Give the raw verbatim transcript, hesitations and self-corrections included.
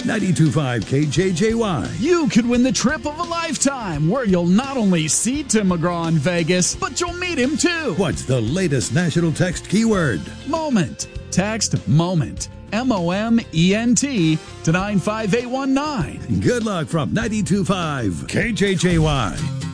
ninety-two point five K J J Y. You could win the trip of a lifetime, where you'll not only see Tim McGraw in Vegas, but you'll meet him too. What's the latest national text keyword? Moment. Text MOMENT. M O M E N T to nine five eight one nine. Good luck from ninety-two point five K J J Y.